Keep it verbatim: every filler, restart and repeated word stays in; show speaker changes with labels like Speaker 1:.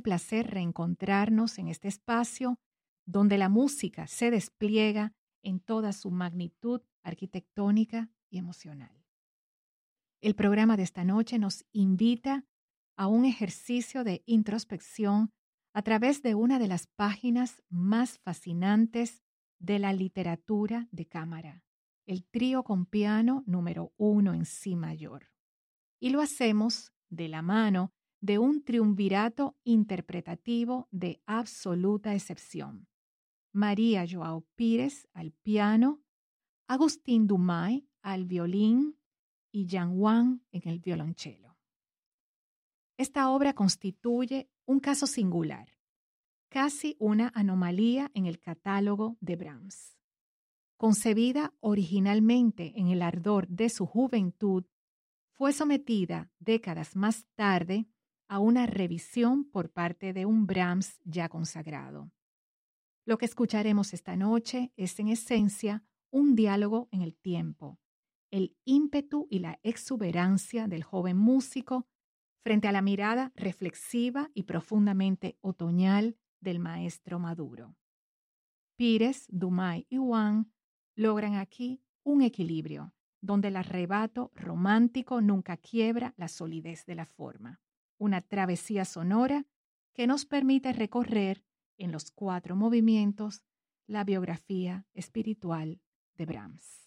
Speaker 1: placer reencontrarnos en este espacio donde la música se despliega en toda su magnitud arquitectónica y emocional. El programa de esta noche nos invita a un ejercicio de introspección a través de una de las páginas más fascinantes de la literatura de cámara, el trío con piano número uno en si mayor. Y lo hacemos de la mano de un triunvirato interpretativo de absoluta excepción. María Joao Pires al piano, Agustín Dumay al violín y Yang Wang en el violonchelo. Esta obra constituye un caso singular, casi una anomalía en el catálogo de Brahms. Concebida originalmente en el ardor de su juventud, fue sometida décadas más tarde a una revisión por parte de un Brahms ya consagrado. Lo que escucharemos esta noche es en esencia un diálogo en el tiempo, el ímpetu y la exuberancia del joven músico frente a la mirada reflexiva y profundamente otoñal del maestro maduro. Pires, Dumay y Wang logran aquí un equilibrio, donde el arrebato romántico nunca quiebra la solidez de la forma. Una travesía sonora que nos permite recorrer en los cuatro movimientos la biografía espiritual de Brahms.